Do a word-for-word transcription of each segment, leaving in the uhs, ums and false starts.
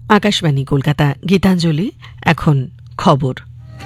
আকাশবাণী কলকাতা, গীতাঞ্জলি। এখন খবর।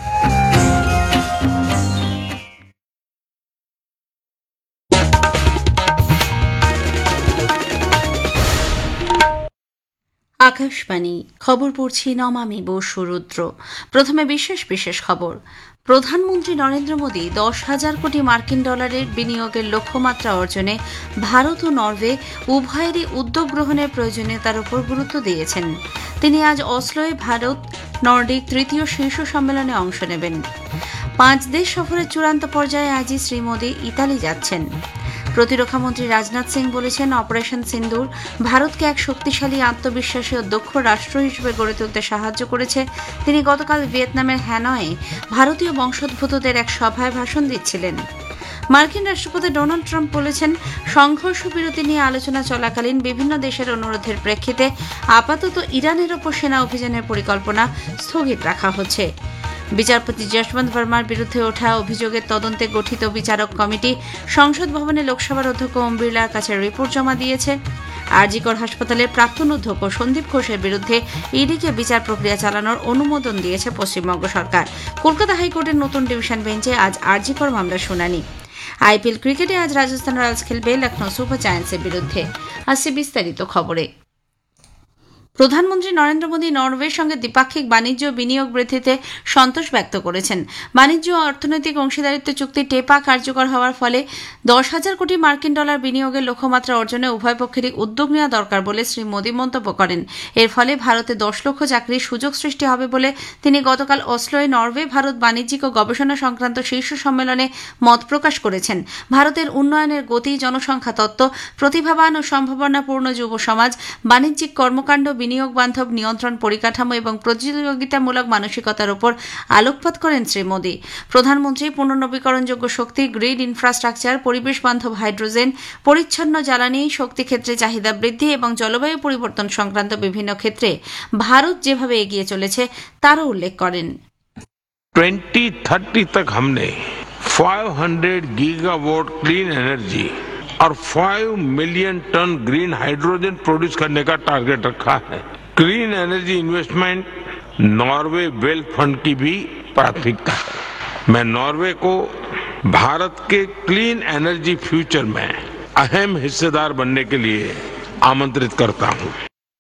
আকাশবাণী খবর পড়ছি নমামি বসুরুদ্র। প্রথমে বিশেষ বিশেষ খবর। প্রধানমন্ত্রী নরেন্দ্র মোদী দশ হাজার কোটি মার্কিন ডলারের বিনিয়োগের লক্ষ্যমাত্রা অর্জনে ভারত ও নরওয়ে উভয়েরই উদ্যোগ গ্রহণের প্রয়োজনীয়তার উপর গুরুত্ব দিয়েছেন। তিনি আজ অসলোয় ভারত নর্ডিক তৃতীয় শীর্ষ সম্মেলনে অংশ নেবেন। পাঁচ দেশ সফরের চূড়ান্ত পর্যায়ে আজই শ্রী মোদী ইতালি যাচ্ছেন। প্রতিরক্ষামন্ত্রী রাজনাথ সিং বলেছেন, অপারেশন সিন্দুর ভারতকে এক শক্তিশালী, আত্মবিশ্বাসী ও দক্ষ রাষ্ট্র হিসেবে গড়ে তুলতে সাহায্য করেছে। তিনি গতকাল ভিয়েতনামের হ্যানয়ে ভারতীয় বংশোদ্ভূতদের এক সভায় ভাষণ দিচ্ছিলেন। মার্কিন রাষ্ট্রপতি ডোনাল্ড ট্রাম্প বলেছেন, সংঘর্ষ বিরতি নিয়ে আলোচনা চলাকালীন বিভিন্ন দেশের অনুরোধের প্রেক্ষিতে আপাতত ইরানের ওপর সেনা অভিযানের পরিকল্পনা স্থগিত রাখা হচ্ছে। বিচারপতি যশবন্ত বর্মার বিরুদ্ধে ওঠা অভিযোগের তদন্তে গঠিত বিচারক কমিটি সংসদ ভবনে লোকসভার অধ্যক্ষ ওম বিড়লার কাছে রিপোর্ট জমা দিয়েছে। আরজিকর হাসপাতালের প্রাক্তন অধ্যক্ষ সন্দীপ ঘোষের বিরুদ্ধে ইডিকে বিচার প্রক্রিয়া চালানোর অনুমোদন দিয়েছে পশ্চিমবঙ্গ সরকার। কলকাতা হাইকোর্টের নতুন ডিভিশন বেঞ্চে আজ আরজিকর মামলার শুনানি। আইপিএল ক্রিকেটে আজ রাজস্থান রয়্যালস খেলবে লখনৌ সুপার জায়ান্টসের বিরুদ্ধে। আসছে বিস্তারিত খবরে। প্রধানমন্ত্রী নরেন্দ্র মোদী নরওয়ের সঙ্গে দ্বিপাক্ষিক বাণিজ্য ও বিনিয়োগ বৃদ্ধিতে সন্তোষ ব্যক্ত করেছেন। বাণিজ্য ও অর্থনৈতিক অংশীদারিত্ব চুক্তি টেপা কার্যকর হওয়ার ফলে দশ হাজার কোটি মার্কিন ডলার বিনিয়োগের লক্ষ্যমাত্রা অর্জনে উভয় পক্ষেরই উদ্যোগ নেওয়া দরকার বলে শ্রী মোদী মন্তব্য করেন। এর ফলে ভারতে দশ লক্ষ চাকরির সুযোগ সৃষ্টি হবে বলে তিনি গতকাল অসলোয় নরওয়ে ভারত বাণিজ্যিক ও গবেষণা সংক্রান্ত শীর্ষ সম্মেলনে মত প্রকাশ করেছেন। ভারতের উন্নয়নের গতি, জনসংখ্যা তত্ত্ব, প্রতিভাবান ও সম্ভাবনাপূর্ণ যুব সমাজ, বাণিজ্যিক কর্মকাণ্ড, বিনিয়োগ বান্ধব নিয়ন্ত্রণ পরিকাঠামো এবং প্রতিযোগিতামূলক মানসিকতার উপর আলোকপাত করেন শ্রী মোদী। প্রধানমন্ত্রী পুনর্নবীকরণযোগ্য শক্তি, গ্রিড ইনফ্রাস্ট্রাকচার, পরিবেশ বান্ধব হাইড্রোজেন, পরিচ্ছন্ন জ্বালানি, শক্তি ক্ষেত্রে চাহিদা বৃদ্ধি এবং জলবায়ু পরিবর্তন সংক্রান্ত বিভিন্ন ক্ষেত্রে ভারত যেভাবে এগিয়ে চলেছে তারও উল্লেখ করেন। ट्वेंटी थर्टी तक हमने पाँच सौ गीगावाट क्लीन एनर्जी और पाँच million ton green hydrogen produce करने का टारगेट रखा है। Green energy investment Norway wealth fund की भी प्राथमिकता है। मैं नॉर्वे को भारत के क्लीन एनर्जी फ्यूचर में अहम हिस्सेदार बनने के लिए आमंत्रित करता हूं।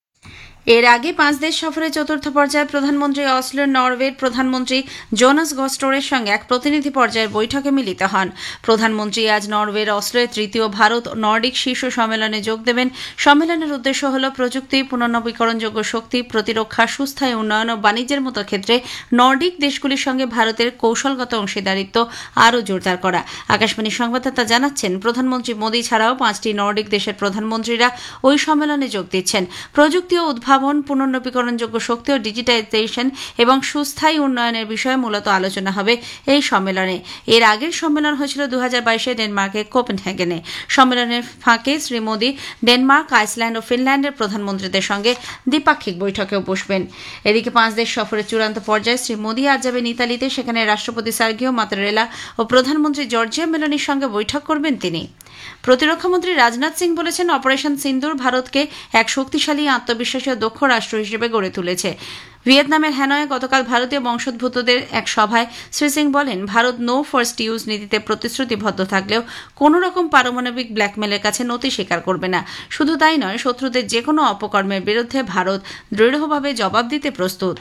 এর আগে পাঁচ দেশ সফরের চতুর্থ পর্যায়ে প্রধানমন্ত্রী অসলোর নরওয়ের প্রধানমন্ত্রী জোনাস গস্টোরের সঙ্গে এক প্রতিনিধি পর্যায়ের বৈঠকে মিলিত হন। প্রধানমন্ত্রী আজ নরওয়ের অসলোয় তৃতীয় ভারত নর্ডিক শীর্ষ সম্মেলনে যোগ দেবেন। সম্মেলনের উদ্দেশ্য হল প্রযুক্তি, পুনর্নবীকরণযোগ্য শক্তি, প্রতিরক্ষা, সুস্থায়ী উন্নয়ন ও বাণিজ্যের মতো ক্ষেত্রে নর্ডিক দেশগুলির সঙ্গে ভারতের কৌশলগত অংশীদারিত্ব আরও জোরদার করা। আকাশবাণীর সংবাদদাতা জানাচ্ছেন, প্রধানমন্ত্রী মোদী ছাড়াও পাঁচটি নর্ডিক দেশের প্রধানমন্ত্রীরা ওই সম্মেলনে যোগ দিচ্ছেন। প্রযুক্তি ও উদ্ভাবন, পুনর্নবীকরণযোগ্য শক্তি ও ডিজিটাইজেশন এবং সুস্থায়ী উন্নয়নের বিষয়ে মূলত আলোচনা হবে এই সম্মেলনে। এর আগের সম্মেলন হয়েছিল দু হাজার বাইশে ডেনমার্কের কোপেনহেগেনে। সম্মেলনের ফাঁকে শ্রী মোদী ডেনমার্ক, আইসল্যান্ড ও ফিনল্যান্ডের প্রধানমন্ত্রীদের সঙ্গে দ্বিপাক্ষিক বৈঠকেও বসবেন। এদিকে পাঁচ দেশ সফরের চূড়ান্ত পর্যায়ে শ্রী মোদী আজ যাবেন ইতালিতে। সেখানে রাষ্ট্রপতি সার্গিও মাত্তারেলা ও প্রধানমন্ত্রী জর্জিয়া মেলোনির সঙ্গে বৈঠক করবেন তিনি। প্রতিরক্ষামন্ত্রী রাজনাথ সিং বলেছেন, অপারেশন সিন্দুর ভারতকে এক শক্তিশালী, আত্মবিশ্বাসী ও দক্ষ রাষ্ট্র হিসেবে গড়ে তুলেছে। ভিয়েতনামের হ্যানয়ে গতকাল ভারতীয় বংশোদ্ভূতদের এক সভায় শ্রী সিং বলেন, ভারত নো ফার্স্ট ইউজ নীতিতে প্রতিশ্রুতিবদ্ধ থাকলেও কোন রকম পারমাণবিক ব্ল্যাকমেলের কাছে নতি স্বীকার করবে না। শুধু তাই নয়, শত্রুদের যে কোনো অপকর্মের বিরুদ্ধে ভারত দৃঢ়ভাবে জবাব দিতে প্রস্তুত।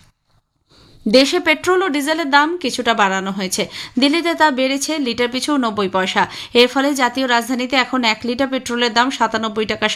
দেশে পেট্রোল ও ডিজেলের দাম কিছুটা বাড়ানো হয়েছে। দিল্লিতে তা বেড়েছে লিটার পিছু নব্বই পয়সা। এর ফলে জাতীয় রাজধানীতে এখন এক লিটার পেট্রোলের দাম সাতানব্বই টাকা